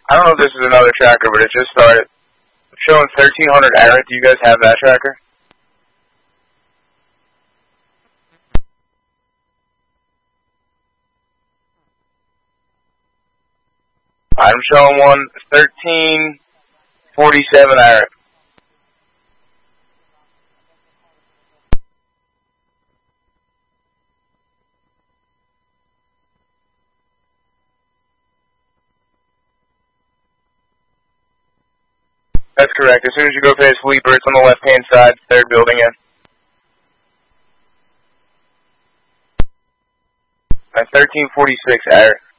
I don't know if this is another tracker, but it just started. It's showing 1300 ARIT. Do you guys have that tracker? I'm showing one 1347 ARIT. That's correct. As soon as you go past Sleeper, it's on the left-hand side, third building in. At 1346 ARIT.